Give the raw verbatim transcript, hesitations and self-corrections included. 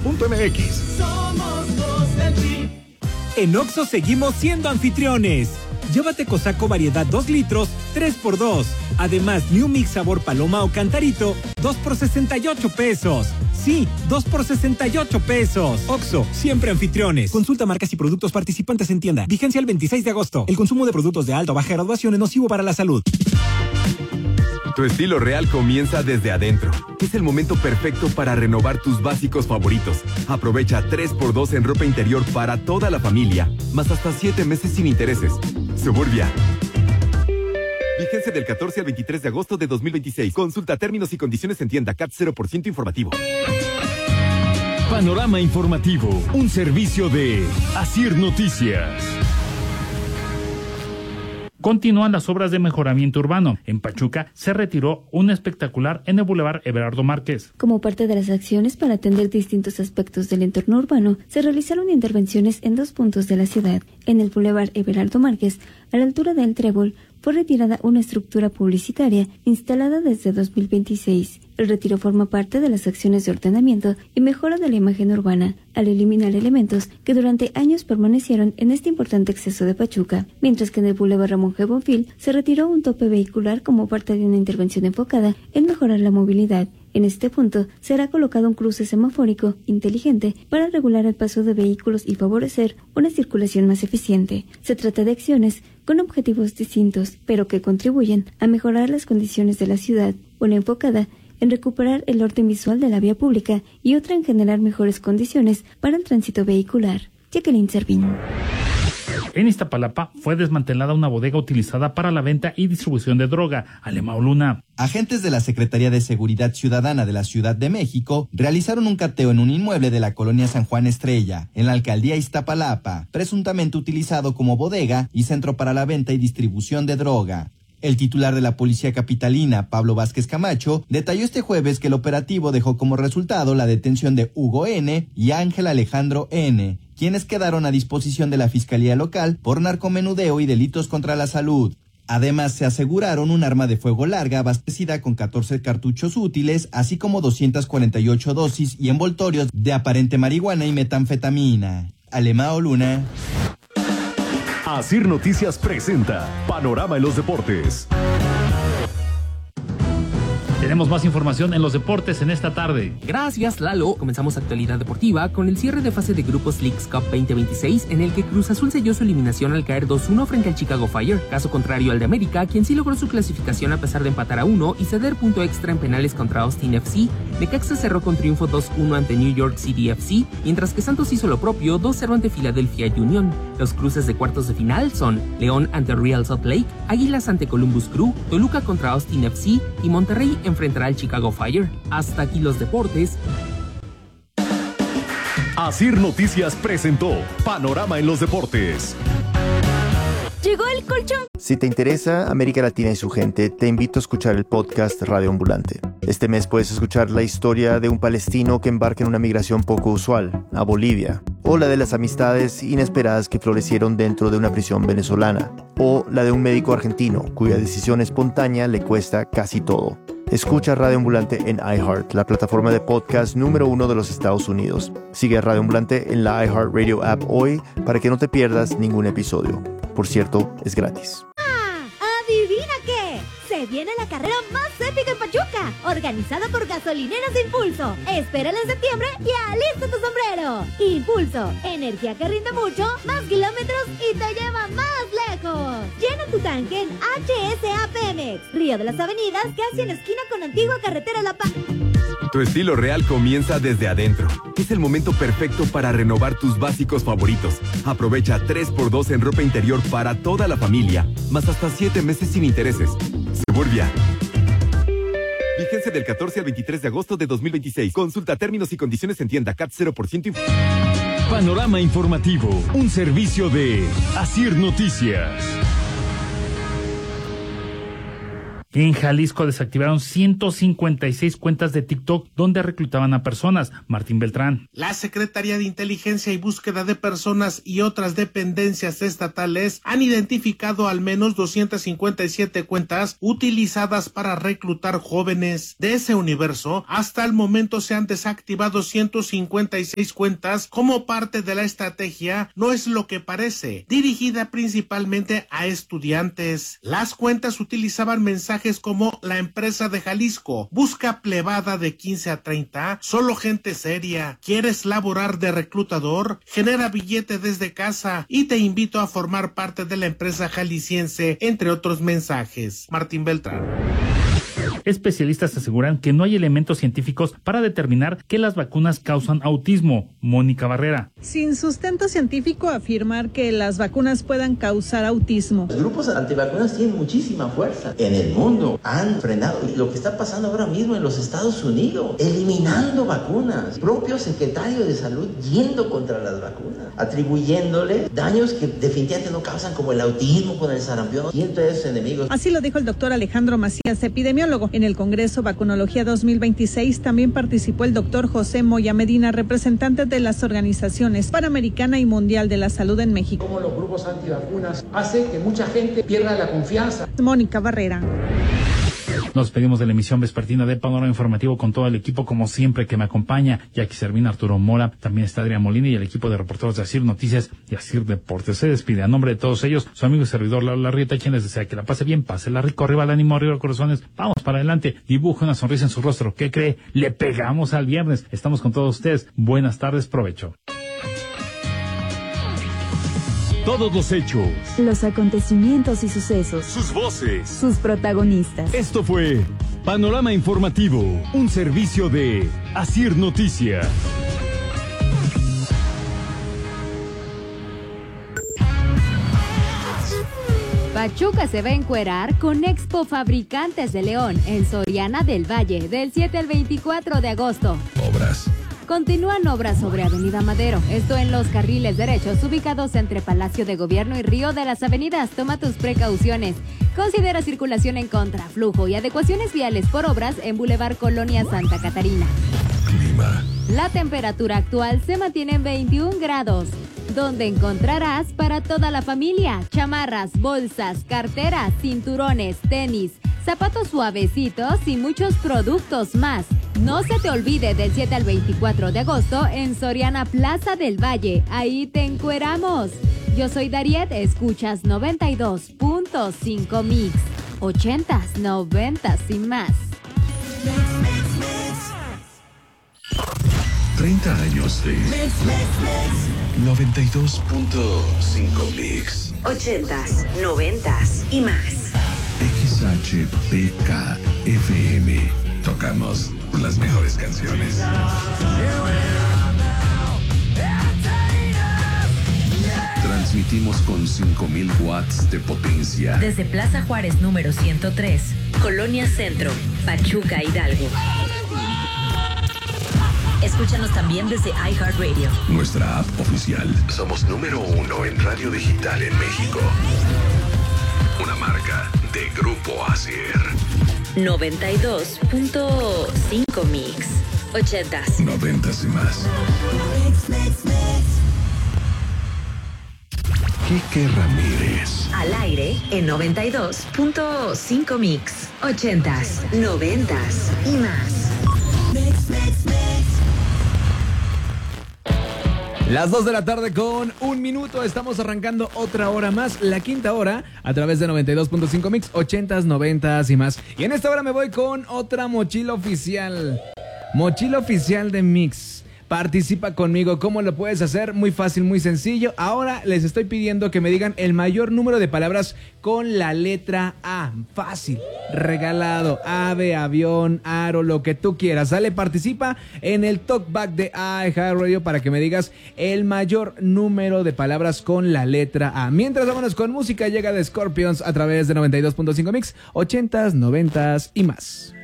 punto m x. Somos los del Chip. En Oxxo seguimos siendo anfitriones. Llévate Cosaco variedad dos litros, tres por dos. Además, New Mix sabor paloma o cantarito, dos por sesenta y ocho pesos. Sí, dos por sesenta y ocho pesos. Oxxo, siempre anfitriones. Consulta marcas y productos participantes en tienda. Vigencia el veintiséis de agosto. El consumo de productos de alta o baja graduación es nocivo para la salud. Tu estilo real comienza desde adentro. Es el momento perfecto para renovar tus básicos favoritos. Aprovecha tres por dos en ropa interior para toda la familia, más hasta siete meses sin intereses. Suburbia. Vigencia del catorce al veintitrés de agosto de dos mil veintiséis. Consulta términos y condiciones en tienda. C A T cero por ciento informativo. Panorama Informativo, un servicio de Asir Noticias. Continúan las obras de mejoramiento urbano. En Pachuca se retiró un espectacular en el Boulevard Everardo Márquez. Como parte de las acciones para atender distintos aspectos del entorno urbano, se realizaron intervenciones en dos puntos de la ciudad. En el Boulevard Everardo Márquez, a la altura del Trébol, fue retirada una estructura publicitaria instalada desde dos mil veintiséis. El retiro forma parte de las acciones de ordenamiento y mejora de la imagen urbana, al eliminar elementos que durante años permanecieron en este importante acceso de Pachuca, mientras que en el Boulevard Ramón G. Bonfil se retiró un tope vehicular como parte de una intervención enfocada en mejorar la movilidad. En este punto será colocado un cruce semafórico inteligente para regular el paso de vehículos y favorecer una circulación más eficiente. Se trata de acciones con objetivos distintos, pero que contribuyen a mejorar las condiciones de la ciudad, una enfocada en recuperar el orden visual de la vía pública y otra en generar mejores condiciones para el tránsito vehicular. Jacqueline Servín. En Iztapalapa fue desmantelada una bodega utilizada para la venta y distribución de droga. Alemão Luna. Agentes de la Secretaría de Seguridad Ciudadana de la Ciudad de México realizaron un cateo en un inmueble de la colonia San Juan Estrella, en la alcaldía Iztapalapa, presuntamente utilizado como bodega y centro para la venta y distribución de droga. El titular de la Policía Capitalina, Pablo Vázquez Camacho, detalló este jueves que el operativo dejó como resultado la detención de Hugo N. y Ángel Alejandro N., quienes quedaron a disposición de la Fiscalía Local por narcomenudeo y delitos contra la salud. Además, se aseguraron un arma de fuego larga abastecida con catorce cartuchos útiles, así como doscientas cuarenta y ocho dosis y envoltorios de aparente marihuana y metanfetamina. Alemão Luna. Asir Noticias presenta Panorama en los Deportes. Tenemos más información en los deportes en esta tarde. Gracias, Lalo. Comenzamos actualidad deportiva con el cierre de fase de grupos Leagues Cup veinte veintiséis, en el que Cruz Azul selló su eliminación al caer dos uno frente al Chicago Fire, caso contrario al de América, quien sí logró su clasificación a pesar de empatar a uno y ceder punto extra en penales contra Austin F C. Necaxa cerró con triunfo dos uno ante New York City F C, mientras que Santos hizo lo propio dos cero ante Philadelphia Union. Los cruces de cuartos de final son León ante Real Salt Lake, Águilas ante Columbus Crew, Toluca contra Austin F C y Monterrey enfrentará al Chicago Fire. Hasta aquí los deportes. Asir Noticias presentó Panorama en los Deportes. Llegó el colchón. Si te interesa América Latina y su gente, te invito a escuchar el podcast Radio Ambulante. Este mes puedes escuchar la historia de un palestino que embarca en una migración poco usual, a Bolivia, o la de las amistades inesperadas que florecieron dentro de una prisión venezolana, o la de un médico argentino cuya decisión espontánea le cuesta casi todo. Escucha Radio Ambulante en iHeart, la plataforma de podcast número uno de los Estados Unidos. Sigue a Radio Ambulante en la iHeartRadio app hoy para que no te pierdas ningún episodio. Por cierto, es gratis. ¡Ah! ¿Adivina qué? Se viene la carrera más épica en Pachuca, organizada por Gasolineras de Impulso. Espérala en septiembre y alista tu sombrero. Impulso, energía que rinde mucho, más kilómetros y te lleva más lejos. Llena tu tanque en H S A Pemex, Río de las Avenidas, casi en esquina con Antigua Carretera La Paz. Tu estilo real comienza desde adentro. Es el momento perfecto para renovar tus básicos favoritos. Aprovecha tres por dos en ropa interior para toda la familia, más hasta siete meses sin intereses. Suburbia. Vigencia del catorce al veintitrés de agosto de dos mil veintiséis. Consulta términos y condiciones en tienda. C A T cero por ciento. Panorama Informativo, un servicio de Asir Noticias. En Jalisco desactivaron ciento cincuenta y seis cuentas de TikTok donde reclutaban a personas. Martín Beltrán. La Secretaría de Inteligencia y Búsqueda de Personas y otras dependencias estatales han identificado al menos doscientas cincuenta y siete cuentas utilizadas para reclutar jóvenes. De ese universo, hasta el momento se han desactivado ciento cincuenta y seis cuentas como parte de la estrategia No es lo que parece, dirigida principalmente a estudiantes. Las cuentas utilizaban mensajes como la empresa de Jalisco busca plebada de quince a treinta, solo gente seria, ¿quieres laborar de reclutador? Genera billete desde casa y te invito a formar parte de la empresa jalisciense, entre otros mensajes. Martín Beltrán. Especialistas aseguran que no hay elementos científicos para determinar que las vacunas causan autismo. Mónica Barrera. Sin sustento científico afirmar que las vacunas puedan causar autismo. Los grupos antivacunas tienen muchísima fuerza en el mundo. Han frenado lo que está pasando ahora mismo en los Estados Unidos, eliminando vacunas. Propio secretario de salud yendo contra las vacunas, atribuyéndole daños que definitivamente no causan, como el autismo con el sarampión y entre esos enemigos. Así lo dijo el doctor Alejandro Macías, epidemiólogo. En el Congreso Vacunología dos mil veintiséis también participó el doctor José Moya Medina, representante de las organizaciones Panamericana y Mundial de la Salud en México. Como los grupos antivacunas hace que mucha gente pierda la confianza. Mónica Barrera. Nos despedimos de la emisión vespertina de Panorama Informativo con todo el equipo, como siempre, que me acompaña. Jackie Servina, Arturo Mora, también está Adrián Molina y el equipo de reporteros de Asir Noticias y Asir Deportes. Se despide a nombre de todos ellos su amigo y servidor Lalo Larrieta, quien les desea que la pase bien, pásela rico, arriba el ánimo, arriba corazones, vamos para adelante, dibuje una sonrisa en su rostro. ¿Qué cree? Le pegamos al viernes. Estamos con todos ustedes. Buenas tardes, provecho. Todos los hechos, los acontecimientos y sucesos, sus voces, sus protagonistas. Esto fue Panorama Informativo, un servicio de Asir Noticias. Pachuca se va a encuerar con Expo Fabricantes de León en Soriana del Valle del siete al veinticuatro de agosto. Obras. Continúan obras sobre Avenida Madero, esto en los carriles derechos ubicados entre Palacio de Gobierno y Río de las Avenidas. Toma tus precauciones. Considera circulación en contraflujo y adecuaciones viales por obras en Boulevard Colonia Santa Catarina. Clima. La temperatura actual se mantiene en veintiún grados, donde encontrarás para toda la familia chamarras, bolsas, carteras, cinturones, tenis, zapatos suavecitos y muchos productos más. No se te olvide del siete al veinticuatro de agosto en Soriana Plaza del Valle. Ahí te encueramos. Yo soy Dariet, escuchas noventa y dos punto cinco Mix. Ochentas, noventas y más. treinta años de noventa y dos punto cinco Mix. Ochentas, noventas y más. X H P K F M. Tocamos las mejores canciones. Transmitimos con cinco mil watts de potencia. Desde Plaza Juárez número ciento tres, Colonia Centro, Pachuca, Hidalgo. Escúchanos también desde iHeartRadio. Nuestra app oficial. Somos número uno en radio digital en México. Una marca de Grupo Asir. noventa y dos punto cinco Mix. Ochentas. Noventas y más. Quique Ramírez. Al aire en noventa y dos punto cinco Mix. Ochentas, noventas y más. Mix, mix, mix. Las dos de la tarde con un minuto, estamos arrancando otra hora más, la quinta hora, a través de noventa y dos punto cinco Mix, ochentas, noventas y más. Y en esta hora me voy con otra mochila oficial, mochila oficial de Mix. Participa conmigo. ¿Cómo lo puedes hacer? Muy fácil, muy sencillo. Ahora les estoy pidiendo que me digan el mayor número de palabras con la letra A. Fácil, regalado. Ave, avión, aro, lo que tú quieras. Sale, participa en el talkback de iHeartRadio para que me digas el mayor número de palabras con la letra A. Mientras, vámonos con música. Llega de Scorpions a través de noventa y dos punto cinco Mix, ochentas, noventas y más.